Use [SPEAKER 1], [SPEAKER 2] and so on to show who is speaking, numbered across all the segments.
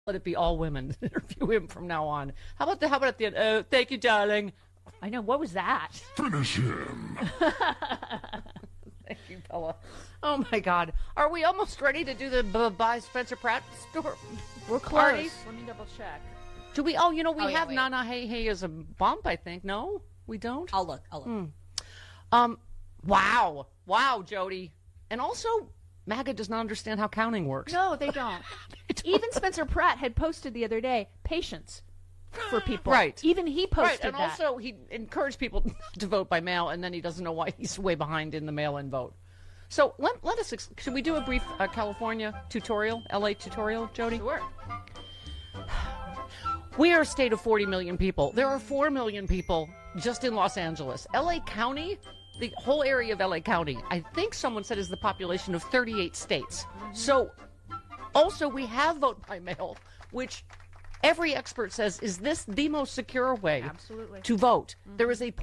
[SPEAKER 1] let it be all women interview him from now on. How about at the end? Oh, thank you, darling.
[SPEAKER 2] I know. What was that?
[SPEAKER 3] Finish him.
[SPEAKER 1] Thank you, Bella. Oh, my God. Are we almost ready to do the buy Spencer Pratt store?
[SPEAKER 2] We're close.
[SPEAKER 1] Parties?
[SPEAKER 2] Let me double check.
[SPEAKER 1] Do we? Oh, we have
[SPEAKER 4] wait.
[SPEAKER 1] Nana Hey Hey as a bump, I think. No, we don't?
[SPEAKER 4] I'll look.
[SPEAKER 1] Wow, Jody. And also, MAGA does not understand how counting works.
[SPEAKER 2] No, they don't. Even Spencer Pratt had posted the other day, patience for people.
[SPEAKER 1] Right.
[SPEAKER 2] Even he posted
[SPEAKER 1] and
[SPEAKER 2] that.
[SPEAKER 1] also he encouraged people to vote by mail, and then he doesn't know why he's way behind in the mail-in vote. So let us, should we do a brief California tutorial, LA tutorial, Jody?
[SPEAKER 2] Sure.
[SPEAKER 1] We are a state of 40 million people. There are 4 million people just in Los Angeles. LA County, the whole area of LA County, I think someone said is the population of 38 states. So also we have vote by mail, which every expert says is this the most secure way
[SPEAKER 2] Absolutely.
[SPEAKER 1] to vote. There is a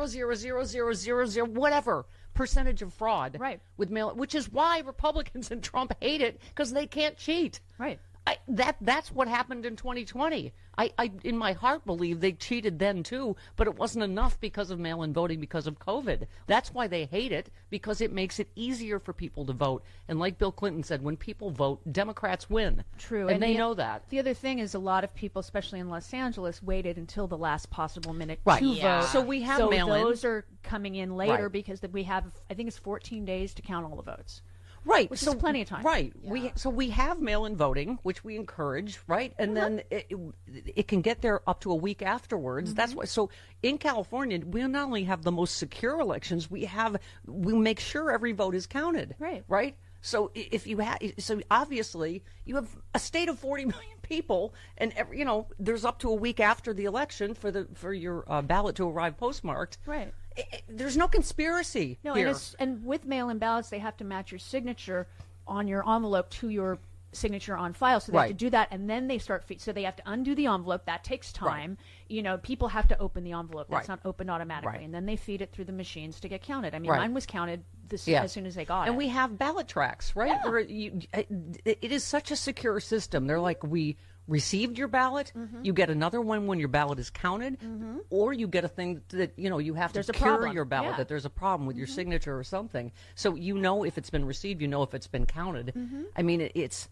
[SPEAKER 1] 0.0000000 whatever percentage of fraud with mail, which is why Republicans and Trump hate it, because they can't cheat.
[SPEAKER 2] Right.
[SPEAKER 1] That's what happened in 2020. I in my heart believe they cheated then too, but it wasn't enough because of mail-in voting because of COVID. That's why they hate it, because it makes it easier for people to vote. And like Bill Clinton said, when people vote, Democrats win.
[SPEAKER 2] True.
[SPEAKER 1] And they know that.
[SPEAKER 2] The other thing is a lot of people, especially in Los Angeles, waited until the last possible minute
[SPEAKER 1] Right.
[SPEAKER 2] to vote.
[SPEAKER 1] So we have mail-in.
[SPEAKER 2] Those are coming in later
[SPEAKER 1] Right.
[SPEAKER 2] because we have, I think it's 14 days to count all the votes.
[SPEAKER 1] Right.
[SPEAKER 2] Which is plenty of time.
[SPEAKER 1] Right.
[SPEAKER 4] Yeah.
[SPEAKER 1] We have mail-in voting, which we encourage, right? And then it can get there up to a week afterwards. That's why. So in California, we not only have the most secure elections, we make sure every vote is counted.
[SPEAKER 2] Right.
[SPEAKER 1] Right. So if you so obviously you have a state of 40 million people, and there's up to a week after the election for your ballot to arrive postmarked.
[SPEAKER 2] Right.
[SPEAKER 1] There's no conspiracy here.
[SPEAKER 2] And with mail-in ballots, they have to match your signature on your envelope to your signature on file. So they have to do that, and then they start. So they have to undo the envelope. That takes time. Right. People have to open the envelope. That's not opened automatically,
[SPEAKER 1] Right.
[SPEAKER 2] and then they feed it through the machines to get counted. I mean,
[SPEAKER 1] Right.
[SPEAKER 2] mine was counted as soon as they got it.
[SPEAKER 1] And we have ballot tracks, right?
[SPEAKER 2] Yeah.
[SPEAKER 1] Where it is such a secure system. They're like, we received your ballot, you get another one when your ballot is counted, or you get a thing that you have
[SPEAKER 2] There's
[SPEAKER 1] to
[SPEAKER 2] a
[SPEAKER 1] cure
[SPEAKER 2] problem.
[SPEAKER 1] your ballot,
[SPEAKER 2] Yeah.
[SPEAKER 1] that there's a problem with your signature or something. So if it's been received, if it's been counted. I mean,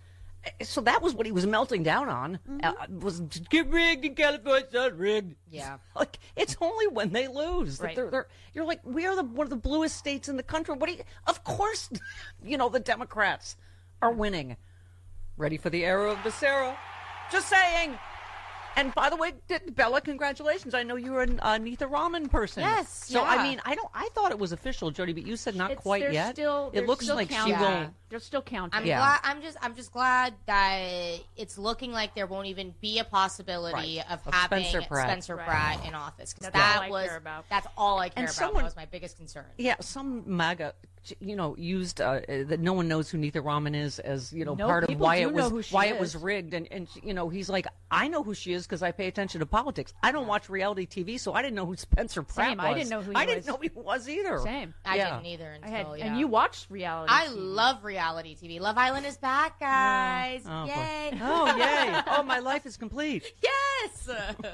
[SPEAKER 1] so that was what he was melting down on. Was get rigged in California, it's not rigged.
[SPEAKER 4] Yeah.
[SPEAKER 1] Like, it's only when they lose that
[SPEAKER 2] Right.
[SPEAKER 1] you're like, we are one of the bluest states in the country. Of course, the Democrats are winning. Ready for the era of Becerra. Just saying. And by the way, Bella, congratulations. I know you're a Neitha Raman person.
[SPEAKER 4] Yes,
[SPEAKER 1] So
[SPEAKER 4] yeah.
[SPEAKER 1] I mean, I thought it was official, Jody, but you said not quite
[SPEAKER 2] they're
[SPEAKER 1] yet.
[SPEAKER 2] Still,
[SPEAKER 1] it
[SPEAKER 2] they're
[SPEAKER 1] looks
[SPEAKER 2] still
[SPEAKER 1] like
[SPEAKER 2] counting.
[SPEAKER 1] she won't.
[SPEAKER 2] They're still counting.
[SPEAKER 4] I'm just glad that it's looking like there won't even be a possibility of having
[SPEAKER 1] Spencer Pratt.
[SPEAKER 4] in office, because
[SPEAKER 2] That's all I care about.
[SPEAKER 4] that's all I care
[SPEAKER 1] And
[SPEAKER 4] about.
[SPEAKER 1] someone-
[SPEAKER 4] That was my biggest concern.
[SPEAKER 1] Yeah, some MAGA, used that no one knows who Neitha Raman is as part of
[SPEAKER 2] people
[SPEAKER 1] why
[SPEAKER 2] do
[SPEAKER 1] it
[SPEAKER 2] know
[SPEAKER 1] was
[SPEAKER 2] who she
[SPEAKER 1] why it
[SPEAKER 2] is.
[SPEAKER 1] was rigged, and he's like, I know who she is because I pay attention to politics. I don't watch reality TV, so I didn't know who Spencer Pratt
[SPEAKER 2] Same,
[SPEAKER 1] was.
[SPEAKER 2] I didn't know who he
[SPEAKER 1] I didn't
[SPEAKER 2] was.
[SPEAKER 1] know he was either.
[SPEAKER 2] Same.
[SPEAKER 4] I
[SPEAKER 1] Yeah.
[SPEAKER 4] didn't either until
[SPEAKER 2] And you watched reality.
[SPEAKER 4] I
[SPEAKER 2] TV.
[SPEAKER 4] love reality TV. Love Island is back, guys!
[SPEAKER 1] Oh, boy.
[SPEAKER 4] Yay!
[SPEAKER 1] Oh, yay! Oh, my life is complete.
[SPEAKER 4] Yes!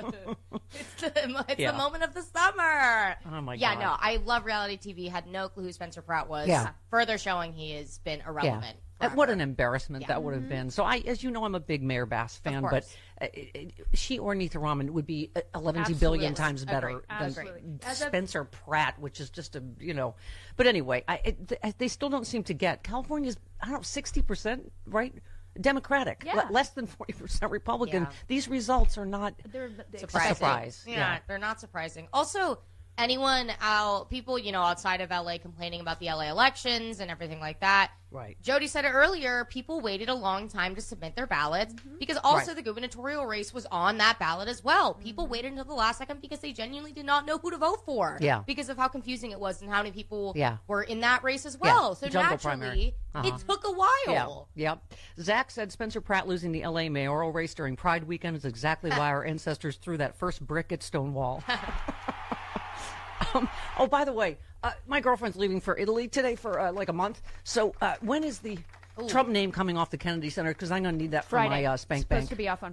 [SPEAKER 4] It's
[SPEAKER 1] Yeah.
[SPEAKER 4] the moment of the summer.
[SPEAKER 1] Oh, my
[SPEAKER 4] Yeah,
[SPEAKER 1] God.
[SPEAKER 4] no, I love reality TV. Had no clue who Spencer Pratt was.
[SPEAKER 1] Yeah.
[SPEAKER 4] Further showing he has been irrelevant.
[SPEAKER 1] What an
[SPEAKER 4] forever.
[SPEAKER 1] embarrassment
[SPEAKER 4] Yeah.
[SPEAKER 1] that would have been. So as you know, I'm a big Mayor Bass fan, but
[SPEAKER 4] course.
[SPEAKER 1] she or Neitha Raman would be 11
[SPEAKER 2] Absolutely.
[SPEAKER 1] billion times better
[SPEAKER 4] Agreed.
[SPEAKER 1] than
[SPEAKER 2] Absolutely.
[SPEAKER 1] Spencer Pratt, which is just But anyway, they still don't seem to get. California's, 60%, right? Democratic,
[SPEAKER 2] Yeah.
[SPEAKER 1] less than 40% Republican.
[SPEAKER 4] Yeah.
[SPEAKER 1] These results are not
[SPEAKER 2] They're
[SPEAKER 1] a
[SPEAKER 4] Surprising.
[SPEAKER 1] surprise.
[SPEAKER 4] Yeah, they're not surprising. Also, people, outside of LA complaining about the LA elections and everything like that.
[SPEAKER 1] Right.
[SPEAKER 4] Jody said it earlier, people waited a long time to submit their ballots because also
[SPEAKER 1] Right.
[SPEAKER 4] the gubernatorial race was on that ballot as well. People waited until the last second because they genuinely did not know who to vote for.
[SPEAKER 1] Yeah.
[SPEAKER 4] Because of how confusing it was and how many people
[SPEAKER 1] Yeah.
[SPEAKER 4] were in that race as well. So
[SPEAKER 1] Jungle
[SPEAKER 4] naturally,
[SPEAKER 1] primary.
[SPEAKER 4] it took a while.
[SPEAKER 1] Yeah. Zach said Spencer Pratt losing the LA mayoral race during Pride weekend is exactly why our ancestors threw that first brick at Stonewall. Oh, by the way, my girlfriend's leaving for Italy today for like a month. So when is the Trump name coming off the Kennedy Center because I'm going to need that for
[SPEAKER 2] Friday.
[SPEAKER 1] my spank
[SPEAKER 2] Supposed
[SPEAKER 1] bank.
[SPEAKER 2] to be off on